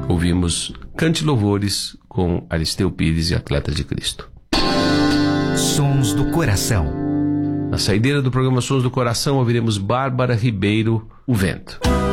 ouvimos Cante Louvores com Aristeu Pires e Atletas de Cristo. Sons do Coração. Na saideira do programa Sons do Coração, ouviremos Bárbara Ribeiro, O Vento.